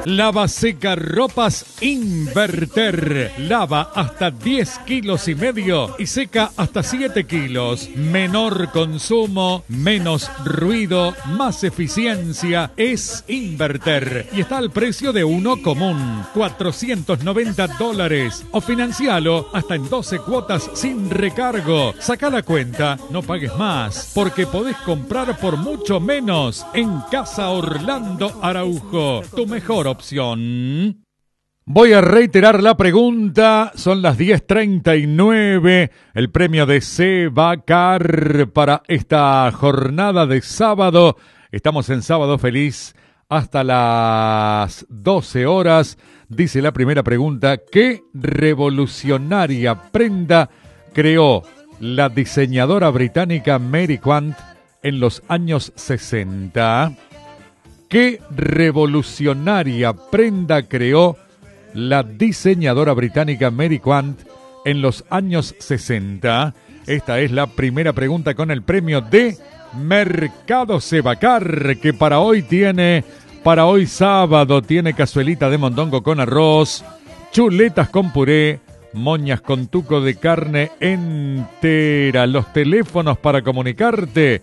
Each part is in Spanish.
Lava seca ropas Inverter. Lava hasta 10 kilos y medio y seca hasta 7 kilos. Menor consumo, menos ruido, más eficiencia. Es Inverter. Y está al precio de uno común. $490. O financialo hasta en 12 cuotas sin recargo. Saca la cuenta, no pagues más, porque podés comprar por mucho menos en Casa Orlando Araujo. Tu mejor opción. Voy a reiterar la pregunta. Son las 10:39. El premio de Sebacar para esta jornada de sábado. Estamos en Sábado Feliz hasta las 12 horas. Dice la primera pregunta: ¿qué revolucionaria prenda creó la diseñadora británica Mary Quant en los años 60? ¿Qué revolucionaria prenda creó la diseñadora británica Mary Quant en los años 60? Esta es la primera pregunta con el premio de Mercado Sebacar, que para hoy sábado, tiene cazuelita de mondongo con arroz, chuletas con puré, moñas con tuco de carne entera. Los teléfonos para comunicarte: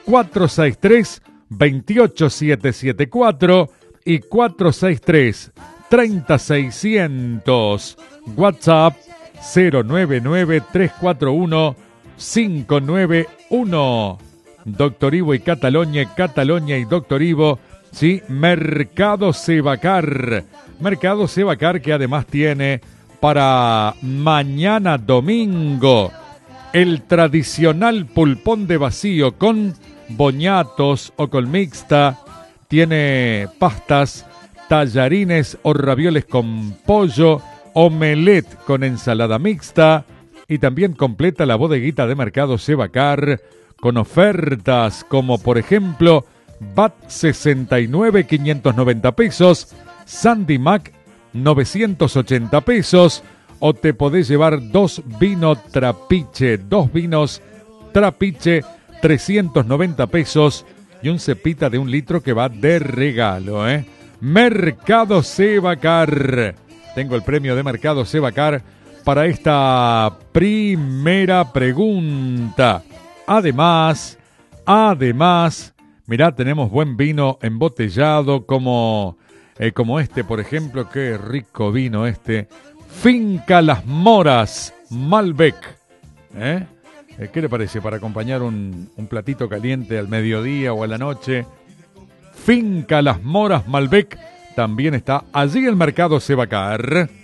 463-28774 y 463-30600. WhatsApp 099-341-591. Doctor Ivo y Catalonia y Doctor Ivo. Sí, Mercado Sebacar. Mercado Sebacar, que además tiene para mañana domingo el tradicional pulpón de vacío con boñatos o con mixta. Tiene pastas, tallarines o ravioles con pollo, omelette con ensalada mixta, y también completa la bodeguita de Mercado Sebacar con ofertas como, por ejemplo, Bat 69, 590 pesos, Sandy Mac 980 pesos, o te podés llevar dos vinos trapiche 390 pesos y un cepita de 1 litro que va de regalo, ¿eh? Mercado Sebacar. Tengo el premio de Mercado Sebacar para esta primera pregunta. Además, mirá, tenemos buen vino embotellado como este, por ejemplo. Qué rico vino este. Finca Las Moras Malbec. ¿Qué le parece para acompañar un platito caliente al mediodía o a la noche? Finca Las Moras Malbec también está allí en Mercado Sebacar.